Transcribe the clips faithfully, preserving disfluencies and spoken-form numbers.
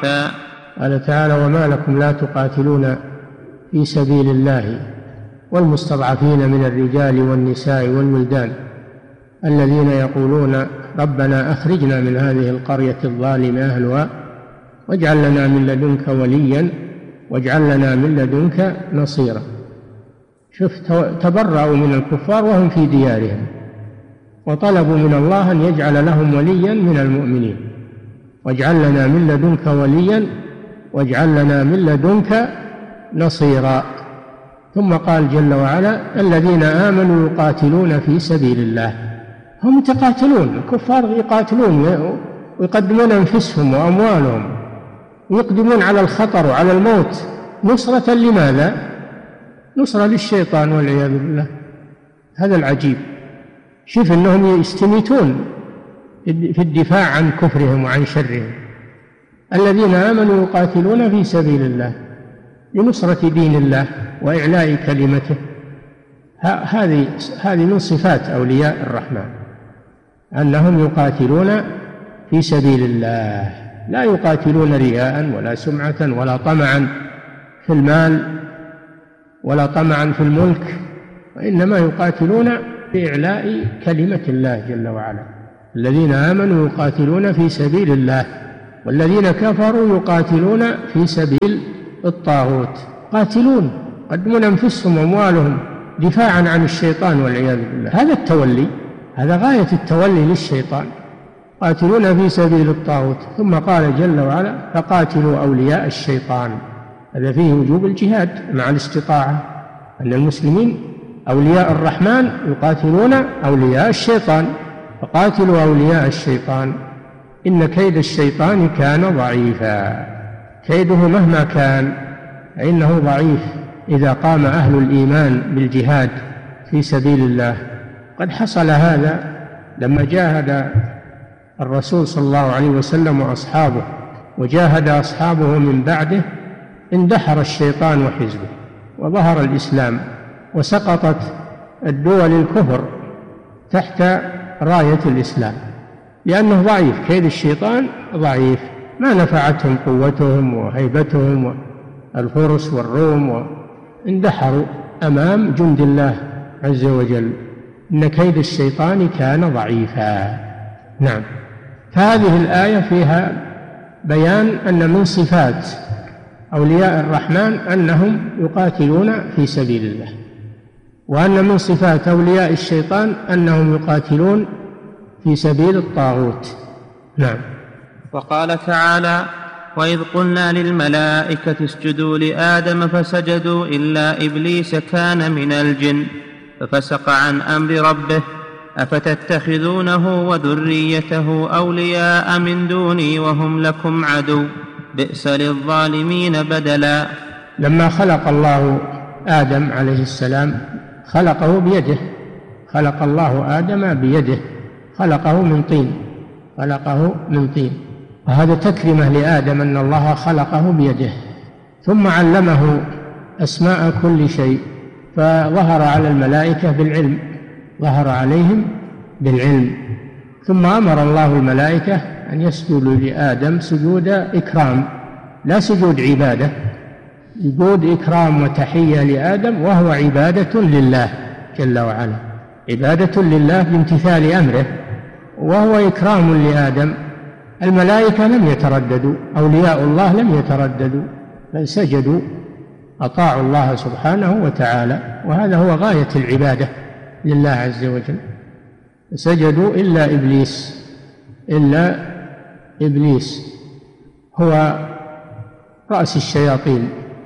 قال تعالى: وما لكم لا تقاتلون في سبيل الله والمستضعفين من الرجال والنساء والولدان الذين يقولون ربنا أخرجنا من هذه القرية الظالم أهلها واجعل لنا من لدنك وليا واجعل لنا من لدنك نصيرا. شوف، تبرأوا من الكفار وهم في ديارهم وطلبوا من الله أن يجعل لهم وليا من المؤمنين. واجعل لنا من لدنك وليا واجعل لنا من لدنك نصيرا. ثم قال جل وعلا: الذين آمنوا يقاتلون في سبيل الله. هم يتقاتلون، الكفار يقاتلون ويقدمون أنفسهم وأموالهم ويقدمون على الخطر وعلى الموت نصرة لماذا؟ نصرة للشيطان والعياذ بالله. هذا العجيب. شوف أنهم يستميتون في الدفاع عن كفرهم وعن شرهم. الذين آمنوا يقاتلون في سبيل الله لنصرة دين الله وإعلاء كلمته. هذه هذه من صفات أولياء الرحمن، أنهم يقاتلون في سبيل الله، لا يقاتلون رياء ولا سمعة ولا طمعا في المال ولا طمعا في الملك، وإنما يقاتلون بإعلاء كلمة الله جل وعلا. الذين آمنوا يقاتلون في سبيل الله والذين كفروا يقاتلون في سبيل الطاغوت. قاتلون، يقدمون أنفسهم وأموالهم دفاعا عن الشيطان والعياذ بالله. هذا التولي، هذا غاية التولي للشيطان. قاتلون في سبيل الطاغوت. ثم قال جل وعلا: فقاتلوا أولياء الشيطان. هذا فيه وجوب الجهاد مع الاستطاعة، أن المسلمين أولياء الرحمن يقاتلون أولياء الشيطان. فقاتلوا أولياء الشيطان إن كيد الشيطان كان ضعيفا. كيده مهما كان فإنه ضعيف إذا قام أهل الإيمان بالجهاد في سبيل الله. قد حصل هذا لما جاهد الرسول صلى الله عليه وسلم وأصحابه وجاهد أصحابه من بعده، اندحر الشيطان وحزبه وظهر الإسلام وسقطت الدول الكفر تحت راية الإسلام، لأنه ضعيف. كيد الشيطان ضعيف، ما نفعتهم قوتهم وهيبتهم الفرس والروم، واندحروا أمام جند الله عز وجل. إن كيد الشيطان كان ضعيفا. نعم. فهذه الآية فيها بيان أن من صفات أولياء الرحمن أنهم يقاتلون في سبيل الله، وأن من صفات أولياء الشيطان أنهم يقاتلون في سبيل الطاغوت. نعم. وقال تعالى: وإذ قلنا للملائكة اسجدوا لآدم فسجدوا إلا إبليس كان من الجن ففسق عن أمر ربه أفتتخذونه وذريته أولياء من دوني وهم لكم عدو بئس للظالمين بدلا. لما خلق الله آدم عليه السلام خلقه بيده، خلق الله آدم بيده، خلقه من طين، خلقه من طين. وهذا تكرمة لآدم أن الله خلقه بيده. ثم علمه أسماء كل شيء، فظهر على الملائكة بالعلم، ظهر عليهم بالعلم. ثم أمر الله الملائكة أن يسجدوا لآدم سجود إكرام، لا سجود عبادة، سجود إكرام وتحية لآدم، وهو عبادة لله جل وعلا، عبادة لله بامتثال أمره، وهو إكرام لآدم. الملائكة لم يترددوا، أولياء الله لم يترددوا، بل سجدوا، أطاعوا الله سبحانه وتعالى، وهذا هو غاية العبادة لله عز وجل. سجدوا إلا إبليس، إلا إبليس هو رأس الشياطين.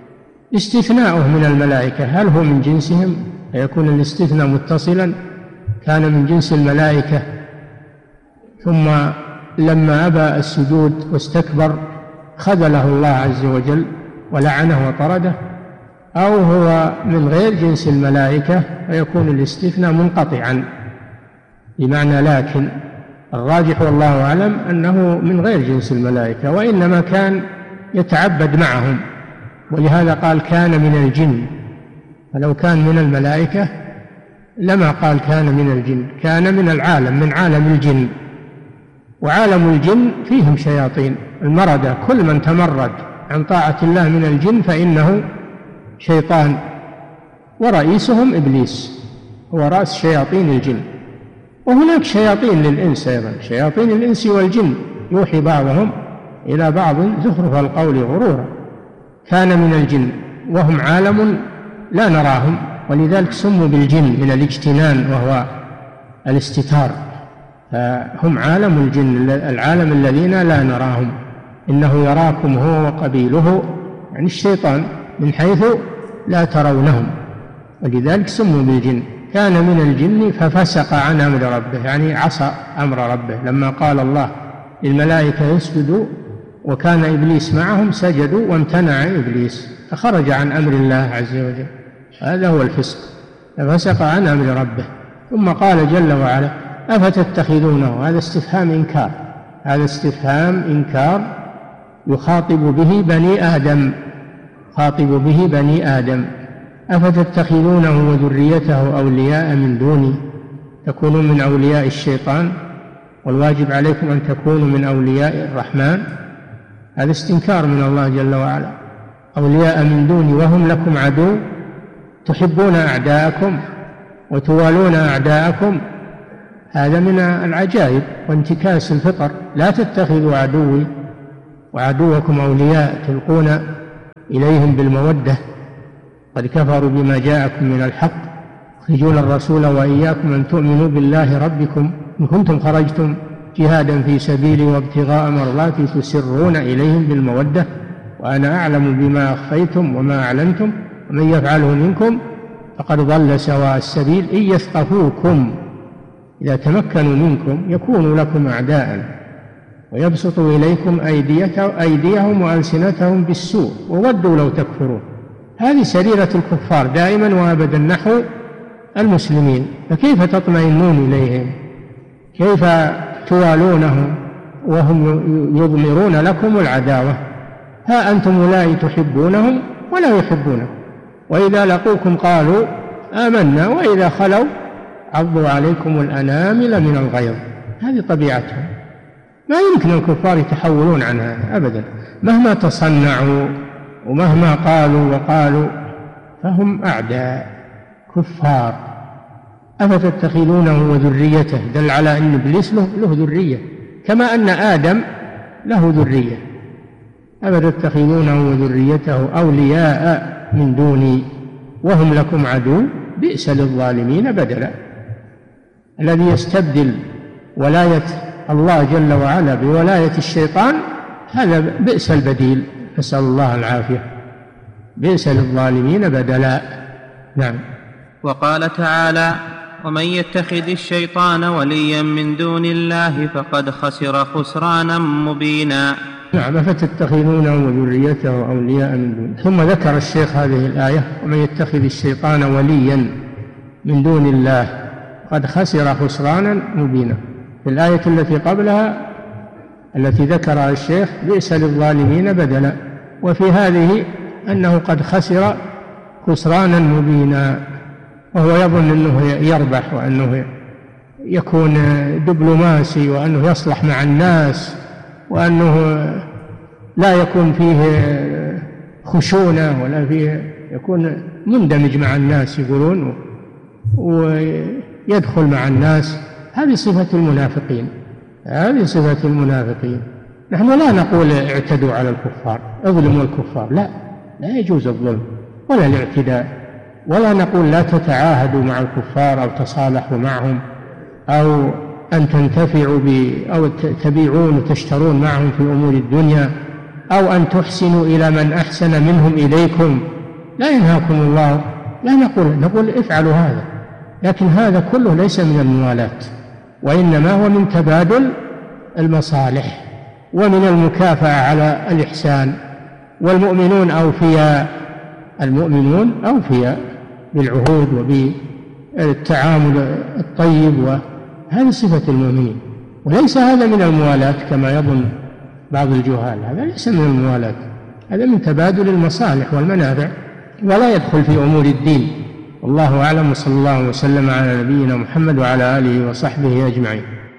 استثناؤه من الملائكة، هل هو من جنسهم؟ فيكون الاستثناء متصلا، كان من جنس الملائكة ثم لما أبى السجود واستكبر خذله الله عز وجل ولعنه وطرده، أو هو من غير جنس الملائكة فيكون الاستثناء منقطعا بمعنى لكن. الراجح والله أعلم أنه من غير جنس الملائكة، وإنما كان يتعبد معهم، ولهذا قال كان من الجن. فلو كان من الملائكة لما قال كان من الجن، كان من العالم، من عالم الجن. وعالم الجن فيهم شياطين المردة، كل من تمرد عن طاعة الله من الجن فإنه شيطان، ورئيسهم إبليس هو رأس شياطين الجن. وهناك شياطين للإنس أيضا، شياطين الإنس والجن يوحي بعضهم إلى بعض زخرف القول غرورا، كان من الجن وهم عالم لا نراهم، ولذلك سموا بالجن من الاجتنان وهو الاستتار، فهم عالم الجن، العالم الذين لا نراهم، إنه يراكم هو وقبيله، يعني الشيطان، من حيث لا ترونهم، ولذلك سموا بالجن. كان من الجن ففسق عن أمر ربه، يعني عصى أمر ربه، لما قال الله للملائكة يسجدوا وكان إبليس معهم سجدوا وامتنع إبليس فخرج عن أمر الله عز وجل، هذا هو الفسق، ففسق عن أمر ربه. ثم قال جل وعلا أفتتخذونه، هذا استفهام إنكار، هذا استفهام إنكار يخاطب به بني آدم، خاطب به بني آدم. أفتتخذونه وذريته أولياء من دوني، تكونون من أولياء الشيطان والواجب عليكم أن تكونوا من أولياء الرحمن، هذا استنكار من الله جل وعلا. أولياء من دوني وهم لكم عدو، تحبون أعداءكم وتوالون أعداءكم، هذا من العجائب وانتكاس الفطر. لا تتخذوا عدوي وعدوكم أولياء تلقون إليهم بالمودة، قد كفروا بما جاءكم من الحق يخرجون الرسول وإياكم أن تؤمنوا بالله ربكم إن كنتم خرجتم جهادا في سبيلي وابتغاء مرضاتي تسرون إليهم بالمودة وأنا أعلم بما أخفيتم وما أعلنتم ومن يفعله منكم فقد ضل سواء السبيل إن يثقفوكم إذا تمكنوا منكم يكونوا لكم أعداء ويبسطوا إليكم أيديهم وألسنتهم بالسوء وودوا لو تكفرون. هذه سريرة الكفار دائما وأبدا نحو المسلمين، فكيف تطمئنون إليهم؟ كيف توالونهم وهم يضمرون لكم العداوة؟ ها أنتم أولئك تحبونهم ولا يحبونكم، وإذا لقوكم قالوا آمنا وإذا خلوا عضوا عليكم الأنامل من الغيظ. هذه طبيعتهم، ما يمكن الكفار يتحولون عنها أبدا، مهما تصنعوا ومهما قالوا وقالوا فهم أعداء كفار. أفتتخذونه وذريته، دل على أن إبليس له, له ذرية كما أن آدم له ذرية. أفتتخذونه وذريته أولياء من دوني وهم لكم عدو بئس للظالمين بدلا. الذي يستبدل ولاية الله جل وعلا بولاية الشيطان هذا بئس البديل، نسأل الله العافية، بئس للظالمين بدلا. نعم. وقال تعالى ومن يتخذ الشيطان وليا من دون الله فقد خسر خسرانا مبينا. نعم. فتتخذونه وذريته أولياء من دون. ثم ذكر الشيخ هذه الآية ومن يتخذ الشيطان وليا من دون الله قد خسر خسرانا مبينا. في الآية التي قبلها التي ذكرها الشيخ بئس للظالمين بدلا، وفي هذه أنه قد خسر خسرانا مبينا، وهو يظن أنه يربح وأنه يكون دبلوماسي وأنه يصلح مع الناس وأنه لا يكون فيه خشونة ولا فيه، يكون مندمج مع الناس يقولون ويدخل مع الناس. هذه صفة المنافقين، هذه صفة المنافقين. نحن لا نقول اعتدوا على الكفار اظلموا الكفار، لا، لا يجوز الظلم ولا الاعتداء، ولا نقول لا تتعاهدوا مع الكفار أو تصالحوا معهم أو أن تنتفعوا ب أو تبيعون وتشترون معهم في أمور الدنيا أو أن تحسنوا إلى من أحسن منهم إليكم، لا ينهاكم الله، لا نقول نقول افعلوا هذا، لكن هذا كله ليس من الموالاة، وإنما هو من تبادل المصالح ومن المكافأة على الإحسان. والمؤمنون أوفياء، المؤمنون أوفياء بالعهود وبالتعامل الطيب، وهذه صفة المؤمنين، وليس هذا من الموالاة كما يظن بعض الجهال، هذا ليس من الموالاة، هذا من تبادل المصالح والمنافع ولا يدخل في أمور الدين. والله أعلم، وصلى الله وسلم على نبينا محمد وعلى آله وصحبه أجمعين.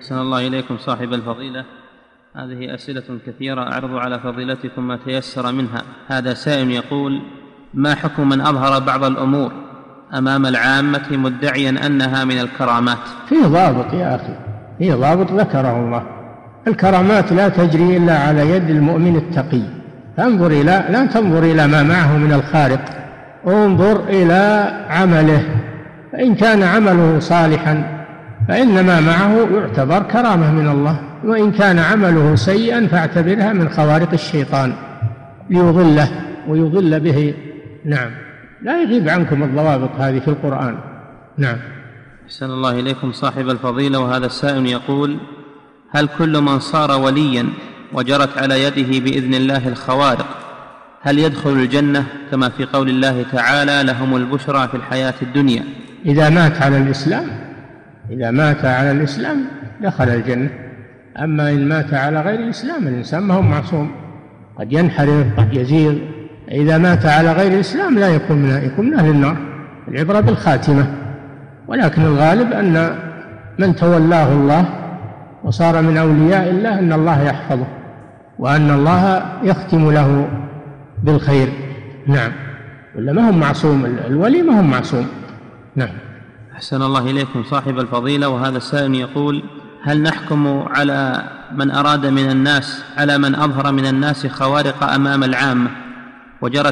أحسن الله إليكم صاحب الفضيلة، هذه أسئلة كثيرة أعرض على فضيلتكم ما تيسر منها. هذا سائل يقول: ما حكم من أظهر بعض الأمور أمام العامة مدعيا أنها من الكرامات؟ فيه ضابط يا أخي، فيه ضابط ذكره الله. الكرامات لا تجري إلا على يد المؤمن التقي. فانظر إلى لا تنظر إلى ما معه من الخارق، انظر إلى عمله، فإن كان عمله صالحا فإن ما معه يعتبر كرامة من الله، وإن كان عمله سيئا فاعتبرها من خوارق الشيطان ليضله ويضل به. نعم، لا يغيب عنكم الضوابط هذه في القرآن. نعم. أحسن الله إليكم صاحب الفضيلة، وهذا السائل يقول: هل كل من صار وليا وجرت على يده بإذن الله الخوارق هل يدخل الجنة كما في قول الله تعالى: لهم البشرى في الحياة الدنيا؟ إذا مات على الإسلام إذا مات على الإسلام دخل الجنة. أما إن مات على غير الإسلام الإنسان ما هو معصوم، قد ينحرف قد يزيغ. إذا مات على غير الإسلام لا يكون من يكون من أهل النار. العبرة بالخاتمة، ولكن الغالب أن من تولاه الله وصار من أولياء الله أن الله يحفظه وأن الله يختم له بالخير. نعم، ولا ما هم معصوم، الولي ما هم معصوم. نعم. أحسن الله إليكم صاحب الفضيلة، وهذا السائل يقول: هل نحكم على من أراد من الناس على من أظهر من الناس خوارق أمام العامة وجرت